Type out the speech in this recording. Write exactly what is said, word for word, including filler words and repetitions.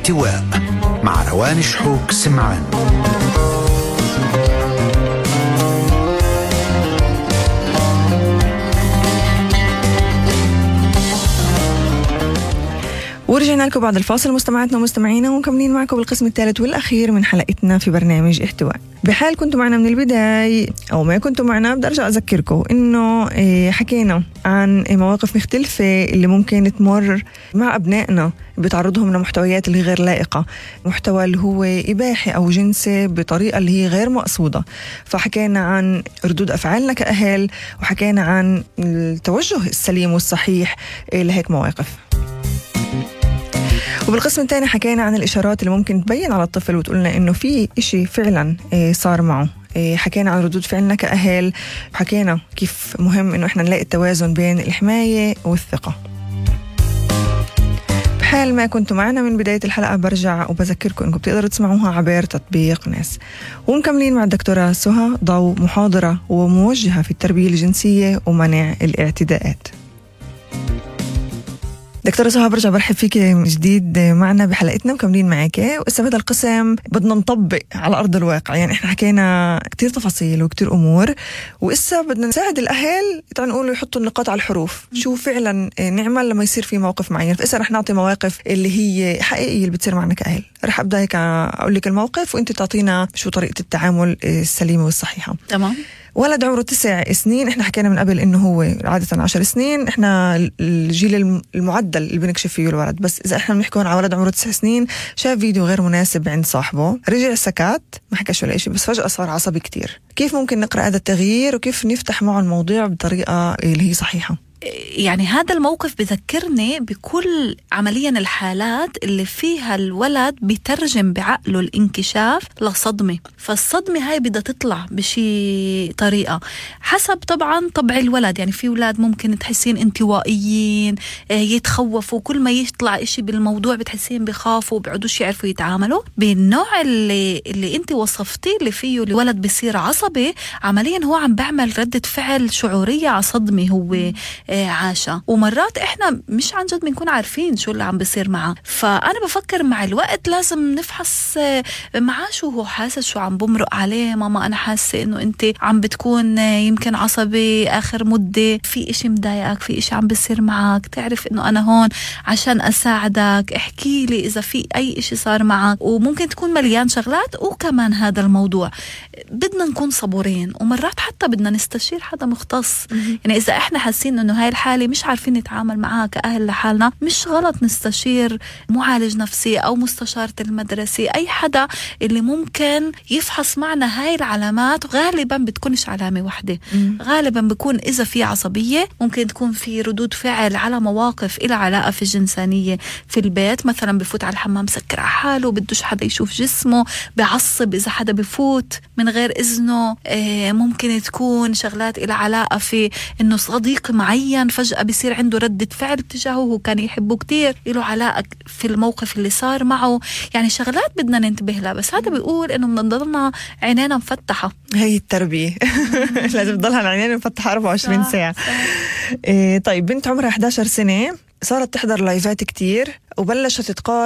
احتواء مع روان شحوك سمعان. ورجعنا لكم بعد الفاصل مستمعاتنا ومستمعينا، ومكملين معكم بالقسم الثالث والأخير من حلقتنا في برنامج احتواء. بحال كنتوا معنا من البداية أو ما كنتوا معنا، بدي أرجع أذكركم إنه حكينا عن مواقف مختلفة اللي ممكن تمر مع أبنائنا بتعرضهم لمحتويات اللي غير لائقة، محتوى اللي هو إباحي أو جنسي بطريقة اللي هي غير مقصودة. فحكينا عن ردود أفعالنا كأهل، وحكينا عن التوجه السليم والصحيح لهيك مواقف. وبالقسم الثاني حكينا عن الإشارات اللي ممكن تبين على الطفل وتقولنا إنه في إشي فعلا صار معه. حكينا عن ردود فعلنا كأهل، وحكينا كيف مهم إنه إحنا نلاقي التوازن بين الحماية والثقة. بحال ما كنتوا معنا من بداية الحلقة، برجع وبذكركم إنكم بتقدروا تسمعوها عبر تطبيق ناس. ومكملين مع الدكتورة سهى ضو، محاضرة وموجهة في التربية الجنسية ومنع الاعتداءات. دكتورة سهى، برجع برحب فيك جديد معنا بحلقتنا، مكملين معك. وإسا بهذا القسم بدنا نطبق على أرض الواقع، يعني إحنا حكينا كتير تفاصيل وكتير أمور، وإسا بدنا نساعد الأهل تعال نقولوا يحطوا النقاط على الحروف، شو فعلا نعمل لما يصير في موقف معين. فإسا رح نعطي مواقف اللي هي حقيقية اللي بتصير معنا كأهل. رح أبدأ هيك أقول لك الموقف وإنت تعطينا شو طريقة التعامل السليمة والصحيحة. تمام. ولد عمره تسع سنين، احنا حكينا من قبل انه هو عادة عشر سنين، احنا الجيل المعدل اللي بنكشف فيه الولد. بس اذا احنا بنحكي على ولد عمره تسع سنين شاف فيديو غير مناسب عند صاحبه، رجع سكات ما حكاش ولا شيء، بس فجأة صار عصبي كتير. كيف ممكن نقرأ هذا التغيير وكيف نفتح معه الموضوع بطريقة اللي هي صحيحة؟ يعني هذا الموقف بذكرني بكل عمليا الحالات اللي فيها الولد بيترجم بعقله الانكشاف لصدمة، فالصدمة هاي بدها تطلع بشي طريقة حسب طبعا طبع الولد. يعني في ولاد ممكن تحسين انطوائيين، يتخوفوا، كل ما يطلع اشي بالموضوع بتحسين بخافوا وبعدوش يعرفوا يتعاملوا. بالنوع اللي, اللي انت وصفتيه اللي فيه الولد بيصير عصبي، عمليا هو عم بعمل ردة فعل شعورية على صدمة هو عاشا. ومرات احنا مش عن جد بنكون عارفين شو اللي عم بيصير معه. فانا بفكر مع الوقت لازم نفحص معاه شو هو حاسس، شو عم بمرق عليه. ماما انا حاسه انه انت عم بتكون يمكن عصبي اخر مده، في اشي مضايقك، في اشي عم بيصير معك، تعرف انه انا هون عشان اساعدك، احكي لي اذا في اي اشي صار معك. وممكن تكون مليان شغلات. وكمان هذا الموضوع بدنا نكون صبورين، ومرات حتى بدنا نستشير حدا مختص. يعني اذا احنا حاسين انه هاي الحالة مش عارفين نتعامل معها كأهل لحالنا، مش غلط نستشير معالج نفسي أو مستشارة المدرسة، أي حدا اللي ممكن يفحص معنا هاي العلامات. غالبا بتكونش علامة واحدة، غالبا بيكون إذا في عصبية، ممكن تكون في ردود فعل على مواقف إلى علاقة في الجنسانية في البيت. مثلا بفوت على الحمام سكر على حاله، بدوش حدا يشوف جسمه، بعصب إذا حدا بفوت من غير إذنه. ممكن تكون شغلات إلى علاقة في إنه صديق معين فجأة بيصير عنده ردة فعل تجاهه، هو كان يحبه كتير، له علاقة في الموقف اللي صار معه. يعني شغلات بدنا ننتبه لها. بس هذا بيقول إنه بنضلنا عينينا مفتحة. هي التربية لازم تضلها العينين مفتحة أربعة وعشرين ساعة. إيه طيب، بنت عمرها إحدى عشرة سنة صارت تحضر لايفات كتير وبلشت تقارن